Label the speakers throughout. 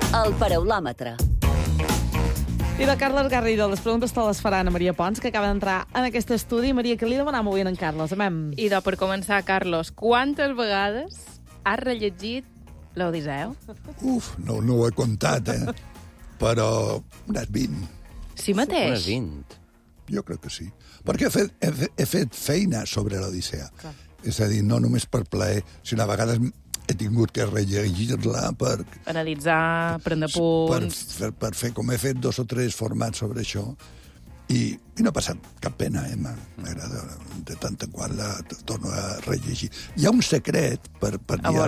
Speaker 1: El Paraulòmetre.
Speaker 2: I de Carles Garrido, les preguntes te les farà Ana Maria Pons, que acaba d'entrar en aquest estudi. Maria, que li demanam avui en Carles? Amem.
Speaker 3: I per començar, Carlos, quantes vegades has rellegit l'Odisseu?
Speaker 4: Uf, no ho he comptat, però unes 20.
Speaker 3: Sí mateix?
Speaker 5: Unes 20.
Speaker 4: Jo crec que sí. Perquè he fet feina sobre l'Odissea. És a dir, no només per plaer, sinó a vegades he tingut que rellegir-la per
Speaker 3: Analitzar, prendre punts...
Speaker 4: per fer, com he fet 2 o 3 formats sobre això, i no ha passat cap pena, m'agrada. De tant en quant la torno a rellegir. Hi ha un secret per dir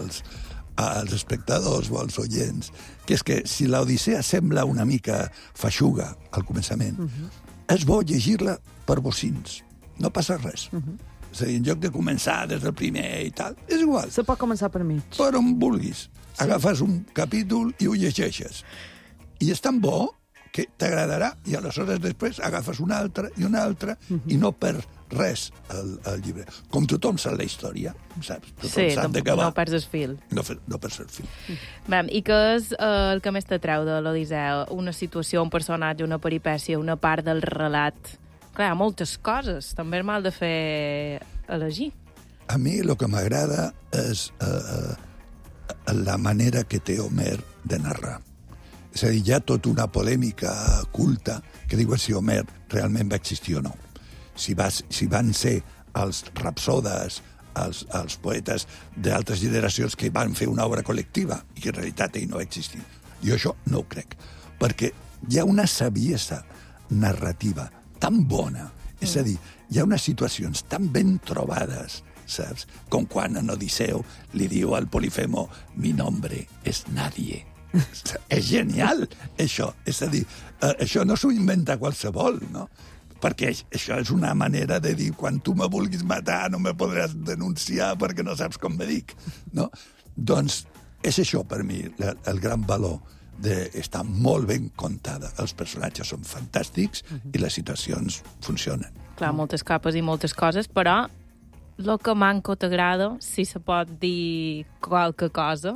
Speaker 4: als espectadors o als oients, que és que si l'Odissea sembla una mica feixuga al començament, és bo llegir-la per bocins. No passa res. És a dir, en lloc de començar des del primer i tal, és igual.
Speaker 2: Se pot començar per mig.
Speaker 4: Per on vulguis. Agafes un capítol i ho llegeixes. I és tan bo que t'agradarà i aleshores després agafes un altre i i no per res el llibre. Com tothom sap la història, saps? Tothom sap de què va.
Speaker 3: No perds el fil.
Speaker 4: No perds el fil.
Speaker 3: I què és el que més t'atreu de l'Odisseu? Una situació, un personatge, una peripècia, una part del relat? Clar, moltes coses. També és mal de fer elegir.
Speaker 4: A mi el que m'agrada és la manera que té Homer de narrar. És a dir, hi ha tota una polèmica culta que diuen si Homer realment va existir o no. Si van ser els rapsodes, els poetes d'altres generacions que van fer una obra col·lectiva i que en realitat ell no va existir. Jo això no ho crec, perquè hi ha una saviesa narrativa tan bona. És a dir, hi ha unes situacions tan ben trobades, saps? Com quan en Odisseu li diu al Polifemo mi nombre és nadie. És genial, això. És a dir, això no s'ho inventa qualsevol, no? Perquè això és una manera de dir quan tu me vulguis matar no me podràs denunciar perquè no saps com me dic, no? Doncs és això per mi el gran valor d'estar molt ben contada. Els personatges són fantàstics i les situacions funcionen.
Speaker 3: Clar, moltes capes i moltes coses, però el que manco t'agrada, si se pot dir qualque cosa?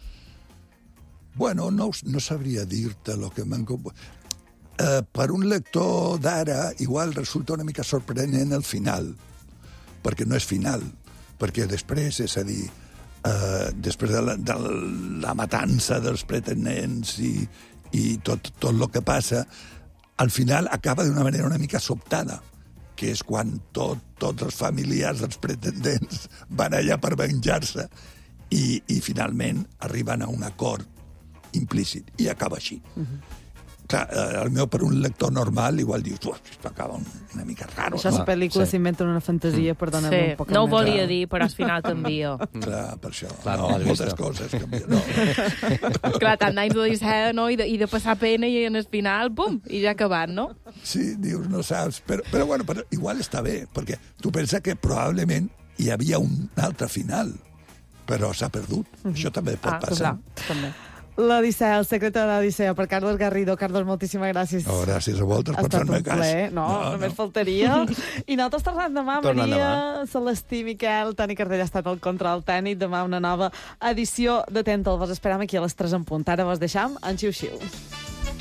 Speaker 4: Bueno, no sabria dir-te el que manco... Per un lector d'ara, igual resulta una mica sorprenent el final, perquè no és final, perquè després, és a dir, després de la matança dels pretendents i tot el que passa, al final acaba d'una manera una mica sobtada, que és quan tots els familiars dels pretendents van allà per venjar-se i finalment arriben a un acord implícit i acaba així. Clar, el meu, per un lector normal, igual dius, esto acaba una mica raro.
Speaker 2: Això és pel·lícules s'inventen una fantasia per donar un poc
Speaker 3: no ho volia dir, però al final canvia.
Speaker 4: Clar, per això.
Speaker 5: Clar,
Speaker 4: moltes coses canvien. No.
Speaker 3: Clar, tant d'anys d'Odissea, no? I de passar pena i en el final, bum, i ja acabat, no?
Speaker 4: Sí, dius, no saps. Però bueno, igual està bé, perquè tu pensa que probablement hi havia un altre final, però s'ha perdut. Això també pot passar.
Speaker 3: També.
Speaker 2: L'Odissea, el secret de l'Odissea, per Carles Garrido. Carles, moltíssimes gràcies.
Speaker 4: No, gràcies a vosaltres per fer-me cas.
Speaker 2: Ha estat un plaer. No, només faltaria. I nosaltres tornem demà, Maria, Celestí, Miquel, Toni Cardell ha estat el control tècnic. Demà una nova edició de Tent. Vos esperam aquí a les 3 en punt. Ara vos deixam en xiu-xiu.